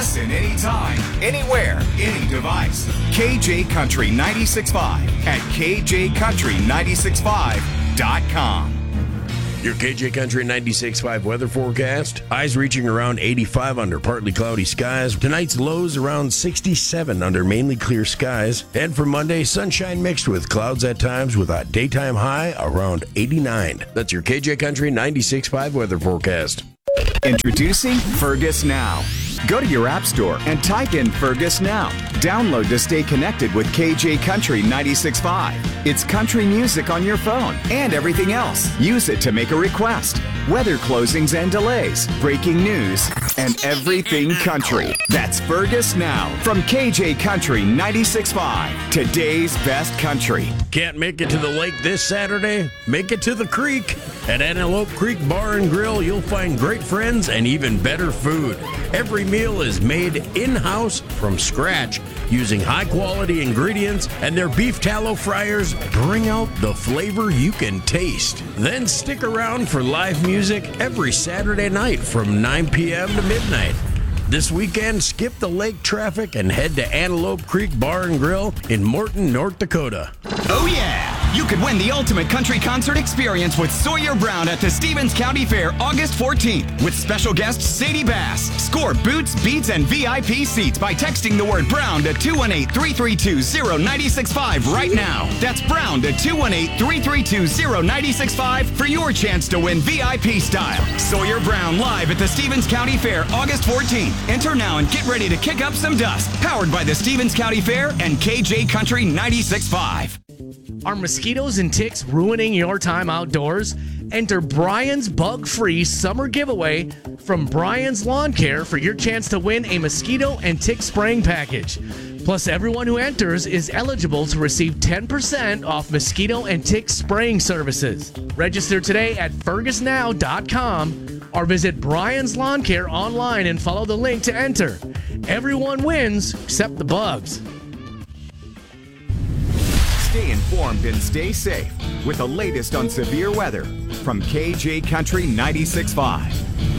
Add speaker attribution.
Speaker 1: Listen anytime, anywhere, any device. KJ Country 96.5 at KJCountry965.com.
Speaker 2: Your KJ Country 96.5 weather forecast. Highs reaching around 85 under partly cloudy skies. Tonight's lows around 67 under mainly clear skies. And for Monday, sunshine mixed with clouds at times with a daytime high around 89. That's your KJ Country 96.5 weather forecast.
Speaker 1: Introducing Fergus Now. Go to your app store and type in Fergus Now. Download to stay connected with KJ Country 96.5. It's country music on your phone and everything else. Use it to make a request. Weather closings and delays, breaking news, and everything country. That's Fergus Now from KJ Country 96.5. Today's best country.
Speaker 2: Can't make it to the lake this Saturday? Make it to the creek. At Antelope Creek Bar and Grill, you'll find great friends and even better food. Every meal is made in-house from scratch using high-quality ingredients, and their beef tallow fryers bring out the flavor you can taste. Then stick around for live music every Saturday night from 9 p.m. to midnight. This weekend, skip the lake traffic and head to Antelope Creek Bar and Grill in Morton, North Dakota.
Speaker 1: Oh yeah! You could win the ultimate country concert experience with Sawyer Brown at the Stevens County Fair August 14th with special guest Sadie Bass. Score boots, beats, and VIP seats by texting the word Brown to 218-332-0965 right now. That's Brown to 218-332-0965 for your chance to win VIP style. Sawyer Brown live at the Stevens County Fair August 14th. Enter now and get ready to kick up some dust. Powered by the Stevens County Fair and KJ Country 96.5.
Speaker 3: Are mosquitoes and ticks ruining your time outdoors? Enter Brian's bug-free summer giveaway from Brian's Lawn Care for your chance to win a mosquito and tick spraying package. Plus, everyone who enters is eligible to receive 10% off mosquito and tick spraying services. Register today at fergusnow.com or visit Brian's Lawn Care online and follow the link to enter. Everyone wins except the bugs.
Speaker 1: Stay informed and stay safe with the latest on severe weather from KJ Country 96.5.